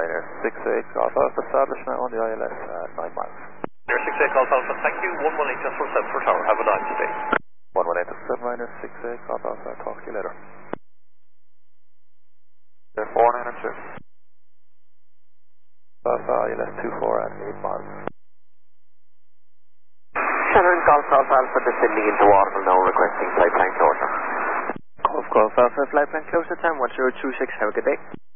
Ryanair 68 Golf Alpha establishment on the ILS at 9 miles. Ryanair 68 Golf Alpha, thank you. 118 just for 7 for tower. Have a nice day. 118 Ryanair 68 Golf Alpha, talk to you later. 492. Alpha ILS 24 at 8 miles. Shannon Golf Alpha descending into water now, requesting flight plan closure. Golf Alpha, flight plan closure time 1026, have a good day.